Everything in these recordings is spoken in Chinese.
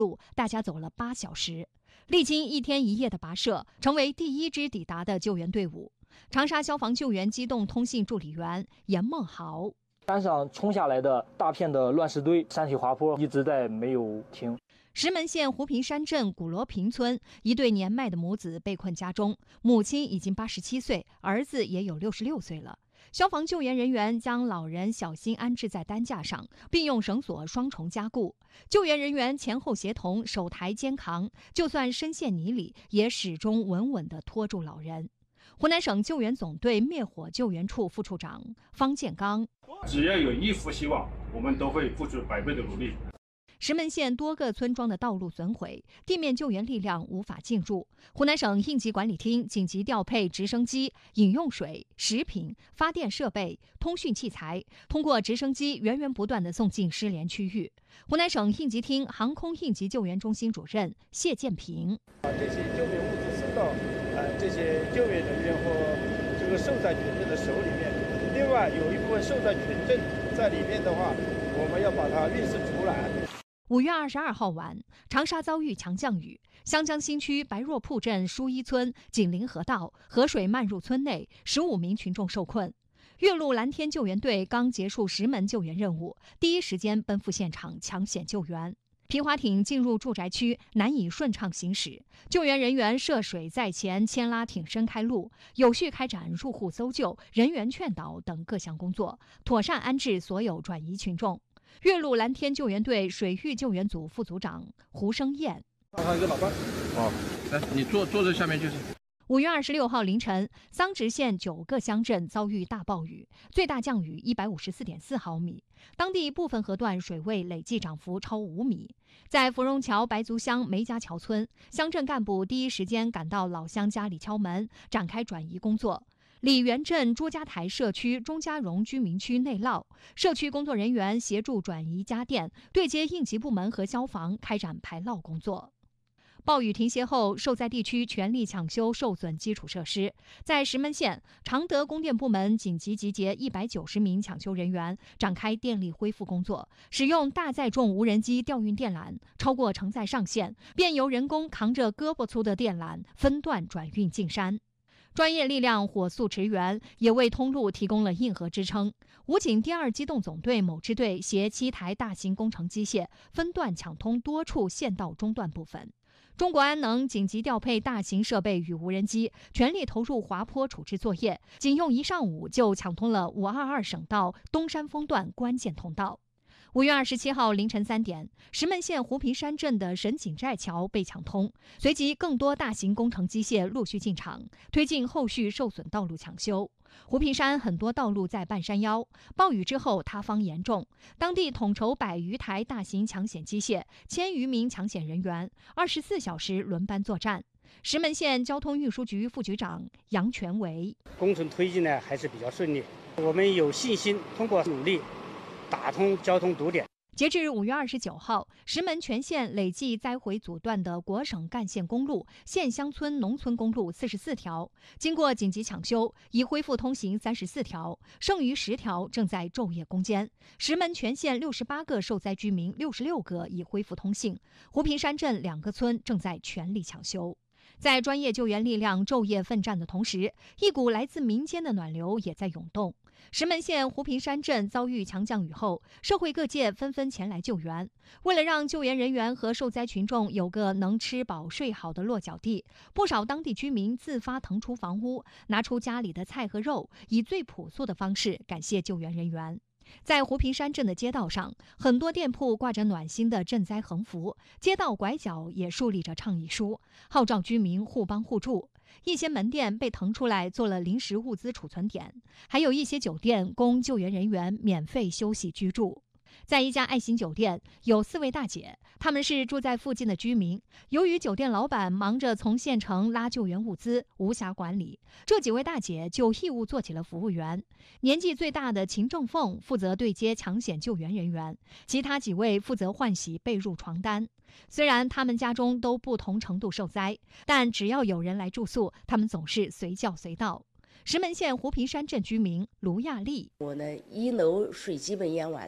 路，大家走了8小时，历经1天1夜的跋涉，成为第一支抵达的救援队伍。长沙消防救援机动通信助理员严梦豪： 山上冲下来的大片的乱石堆，山体滑坡一直在没有停。 石门县湖坪山镇古罗坪村一对年迈的母子被困家中，母亲已经87岁，儿子也有66岁了。消防救援人员将老人小心安置在担架上，并用绳索双重加固。救援人员前后协同，手抬肩扛，就算深陷泥里，也始终稳稳地拖住老人。湖南省救援总队灭火救援处副处长方建刚： 只要有一丝希望，我们都会付出100倍的努力。 石门县多个村庄的道路损毁，地面救援力量无法进入。湖南省应急管理厅紧急调配直升机、饮用水、食品、发电设备、通讯器材，通过直升机源源不断地送进失联区域。湖南省应急厅航空应急救援中心主任谢建平： 这些救援物资送到这些救援人员和这个受灾群众的手里面。另外，有一部分受灾群众在里面的话，我们要把它运送出来。 5月22号晚，长沙遭遇强降雨，湘江新区白若铺镇舒一村紧邻河道，河水漫入村内，15名群众受困。岳麓蓝天救援队刚结束石门救援任务，第一时间奔赴现场抢险救援。皮划艇进入住宅区难以顺畅行驶，救援人员涉水在前牵拉艇身开路，有序开展入户搜救、人员劝导等各项工作，妥善安置所有转移群众。岳麓蓝天救援队水域救援组副组长胡生燕： 还有一个老伴。 来，你坐这下面就是。 5月26号凌晨，桑植县9个乡镇遭遇大暴雨，最大降雨154.4毫米，当地部分河段水位累计涨幅超5米。在芙蓉桥白族乡梅家桥村，乡镇干部第一时间赶到老乡家里敲门，展开转移工作。李园镇朱家台社区钟家荣居民区内涝，社区工作人员协助转移家电，对接应急部门和消防，开展排涝工作。暴雨停歇后，受灾地区全力抢修受损基础设施。在石门县，常德供电部门紧急集结190名抢修人员，展开电力恢复工作，使用大载重无人机调运电缆，超过承载上限，便由人工扛着胳膊粗的电缆分段转运进山。专业力量火速驰援，也为通路提供了硬核支撑。武警第2机动总队某支队携7台大型工程机械，分段抢通多处县道中段部分。中国安能紧急调配大型设备与无人机，全力投入滑坡处置作业，仅用1上午就抢通了522省道东山峰段关键通道。5月27号凌晨3点，石门县湖坪山镇的神井寨桥被抢通，随即更多大型工程机械陆续进场，推进后续受损道路抢修。湖坪山很多道路在半山腰，暴雨之后塌方严重，当地统筹100余台大型抢险机械，1000余名抢险人员，24小时轮班作战。石门县交通运输局副局长杨全维： 工程推进呢还是比较顺利，我们有信心通过努力打通交通堵点。 截至5月29号，石门全县累计灾毁阻断的国省干线公路、县乡村农村公路44条，经过紧急抢修，已恢复通行34条，剩余10条正在昼夜攻坚。石门全县68个受灾居民66个已恢复通信，湖坪山镇2个村正在全力抢修。在专业救援力量昼夜奋战的同时，一股来自民间的暖流也在涌动。石门县湖坪山镇遭遇强降雨后，社会各界纷纷前来救援。为了让救援人员和受灾群众有个能吃饱睡好的落脚地，不少当地居民自发腾出房屋，拿出家里的菜和肉，以最朴素的方式感谢救援人员。在湖坪山镇的街道上，很多店铺挂着暖心的赈灾横幅，街道拐角也竖立着倡议书，号召居民互帮互助。一些门店被腾出来做了临时物资储存点，还有一些酒店供救援人员免费休息居住。在一家爱心酒店，有4位大姐，她们是住在附近的居民。由于酒店老板忙着从县城拉救援物资，无暇管理，这几位大姐就义务做起了服务员。年纪最大的秦正凤负责对接抢险救援人员，其他几位负责换洗被褥床单。虽然他们家中都不同程度受灾，但只要有人来住宿，他们总是随叫随到。石门县湖坪山镇居民卢亚丽： 我呢，1楼水基本淹完了，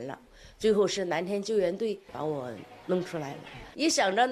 最后是蓝天救援队把我弄出来了。一想着